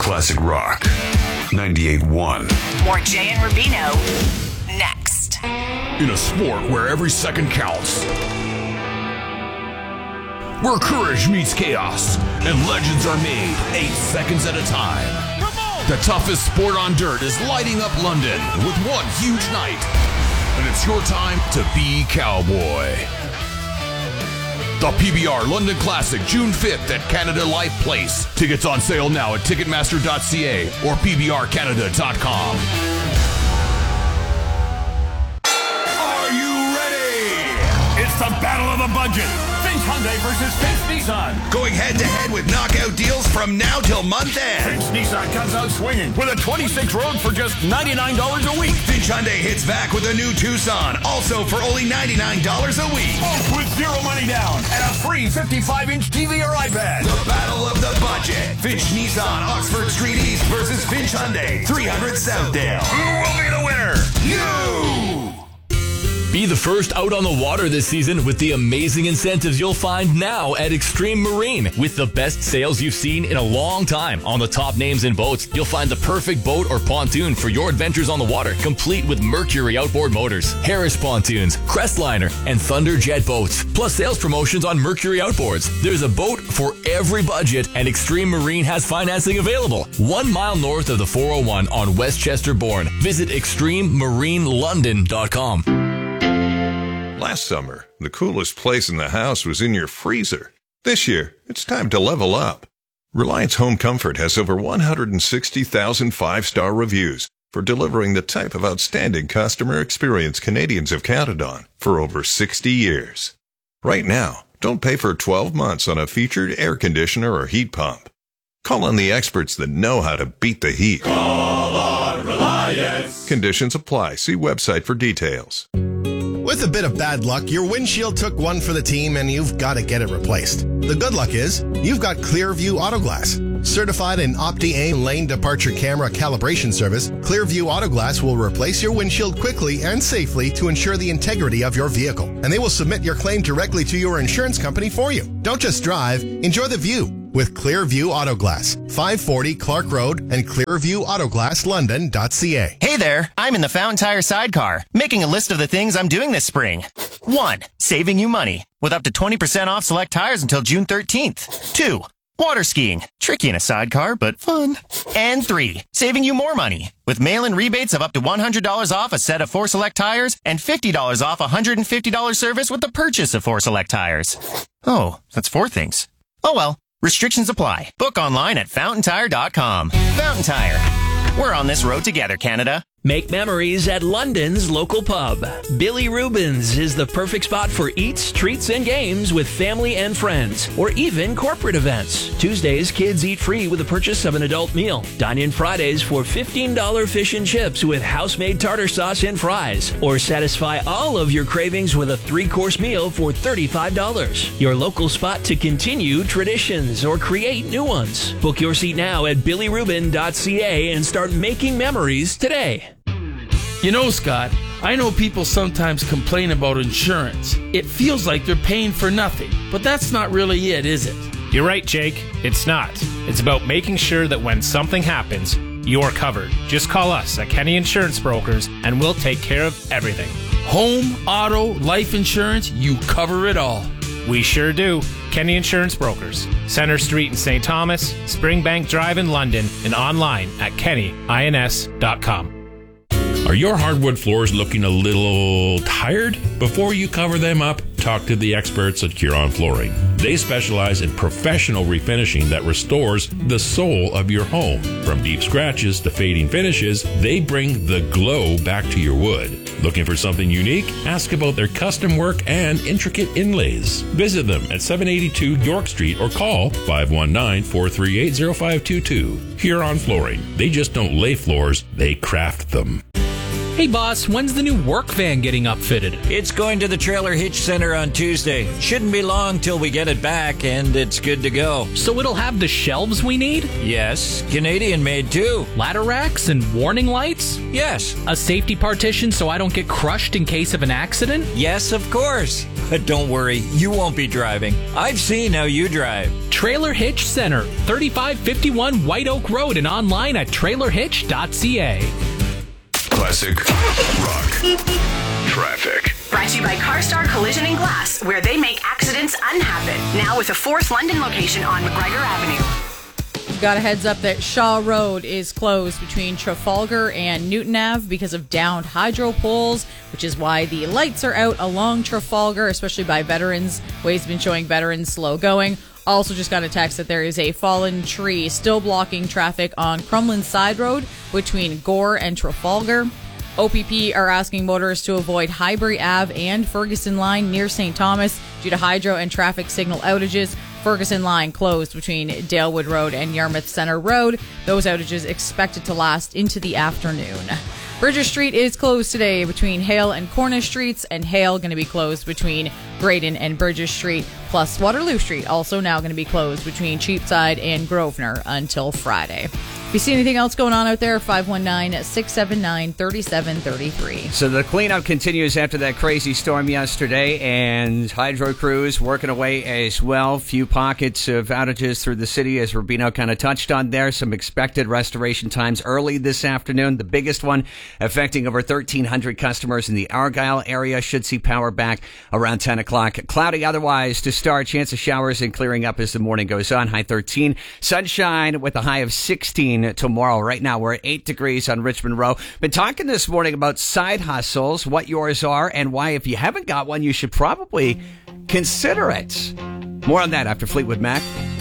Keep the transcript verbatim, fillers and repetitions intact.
Classic Rock ninety-eight point one. More Jay and Rubino next. In a sport where every second counts, where courage meets chaos and legends are made eight seconds at a time, the toughest sport on dirt is lighting up London with one huge night. And it's your time to be cowboy. The P B R London Classic, June fifth at Canada Life Place. Tickets on sale now at ticketmaster dot c a or p b r canada dot com. Are you ready? It's the battle of the budget. Finch Hyundai versus Finch Nissan. Going head-to-head with knockout deals from now till month end. Finch Nissan comes out swinging with a twenty-six Road for just ninety-nine dollars a week. Finch Hyundai hits back with a new Tucson, also for only ninety-nine dollars a week. Both with zero money down and a free fifty-five inch T V or iPad. The battle of the budget. Finch Nissan, Oxford Street East versus Finch Hyundai, three hundred Southdale. Who will be the winner? You! Be the first out on the water this season with the amazing incentives you'll find now at Extreme Marine. With the best sales you've seen in a long time on the top names in boats, you'll find the perfect boat or pontoon for your adventures on the water, complete with Mercury outboard motors, Harris pontoons, Crestliner, and Thunderjet boats, plus sales promotions on Mercury outboards. There's a boat for every budget, and Extreme Marine has financing available. One mile north of the four oh one on Westchester Bourne. Visit extreme marine london dot com. Last summer, the coolest place in the house was in your freezer. This year, it's time to level up. Reliance Home Comfort has over one hundred sixty thousand five-star reviews for delivering the type of outstanding customer experience Canadians have counted on for over sixty years. Right now, don't pay for twelve months on a featured air conditioner or heat pump. Call on the experts that know how to beat the heat. Call on Reliance. Conditions apply. See website for details. With a bit of bad luck, your windshield took one for the team and you've got to get it replaced. The good luck is, you've got Clearview Autoglass. Certified in Opti-Aim lane departure camera calibration service, Clearview Autoglass will replace your windshield quickly and safely to ensure the integrity of your vehicle. And they will submit your claim directly to your insurance company for you. Don't just drive, enjoy the view with Clearview Autoglass, five forty Clark Road and clearview autoglass london dot c a. Hey there, I'm in the Fountain Tire sidecar, making a list of the things I'm doing this spring. One, saving you money, with up to twenty percent off select tires until June thirteenth. Two, water skiing, tricky in a sidecar, but fun. And three, saving you more money, with mail-in rebates of up to one hundred dollars off a set of four select tires and fifty dollars off a one hundred fifty dollars service with the purchase of four select tires. Oh, that's four things. Oh well. Restrictions apply. Book online at fountain tire dot com. Fountain Tire. We're on this road together, Canada. Make memories at London's local pub. Billy Rubin's is the perfect spot for eats, treats, and games with family and friends, or even corporate events. Tuesdays, kids eat free with the purchase of an adult meal. Dine in Fridays for fifteen dollars fish and chips with house-made tartar sauce and fries, or satisfy all of your cravings with a three-course meal for thirty-five dollars. Your local spot to continue traditions or create new ones. Book your seat now at billy rubin dot c a and start making memories today. You know, Scott, I know people sometimes complain about insurance. It feels like they're paying for nothing, but that's not really it, is it? You're right, Jake. It's not. It's about making sure that when something happens, you're covered. Just call us at Kenny Insurance Brokers, and we'll take care of everything. Home, auto, life insurance, you cover it all. We sure do. Kenny Insurance Brokers. Center Street in Saint Thomas, Springbank Drive in London, and online at kenny ins dot com. Are your hardwood floors looking a little tired? Before you cover them up, talk to the experts at Huron Flooring. They specialize in professional refinishing that restores the soul of your home. From deep scratches to fading finishes, they bring the glow back to your wood. Looking for something unique? Ask about their custom work and intricate inlays. Visit them at seven eighty-two York Street or call five one nine, four three eight, zero five two two. Huron Flooring. They just don't lay floors, they craft them. Hey boss, when's the new work van getting upfitted? It's going to the Trailer Hitch Center on Tuesday. Shouldn't be long till we get it back and it's good to go. So it'll have the shelves we need? Yes, Canadian made too. Ladder racks and warning lights? Yes. A safety partition so I don't get crushed in case of an accident? Yes, of course. But don't worry, you won't be driving. I've seen how you drive. Trailer Hitch Center, thirty-five fifty-one White Oak Road, and online at trailer hitch dot c a. Classic rock traffic. Brought to you by CarStar Collision and Glass, where they make accidents unhappen. Now with a fourth London location on McGregor Avenue. We've got a heads up that Shaw Road is closed between Trafalgar and Newton Avenue because of downed hydro poles, which is why the lights are out along Trafalgar, especially by Veterans. Wade's been showing Veterans slow going. Also just got a text that there is a fallen tree still blocking traffic on Crumlin Side Road between Gore and Trafalgar. O P P are asking motorists to avoid Highbury Avenue and Ferguson Line near Saint Thomas due to hydro and traffic signal outages. Ferguson Line closed between Dalewood Road and Yarmouth Centre Road. Those outages expected to last into the afternoon. Bridger Street is closed today between Hale and Cornish Streets, and Hale going to be closed between Graydon and Bridger Street, plus Waterloo Street also now going to be closed between Cheapside and Grosvenor until Friday. If you see anything else going on out there, five one nine, six seven nine, three seven three three. So the cleanup continues after that crazy storm yesterday, and hydro crews working away as well. Few pockets of outages through the city, as Rubino kind of touched on there. Some expected restoration times early this afternoon. The biggest one affecting over thirteen hundred customers in the Argyle area should see power back around ten o'clock. Cloudy otherwise to start. Chance of showers and clearing up as the morning goes on. High thirteen. Sunshine with a high of sixteen tomorrow. Right now we're at eight degrees on Richmond Row. Been talking this morning about side hustles, what yours are, and why if you haven't got one, you should probably consider it. More on that after Fleetwood Mac.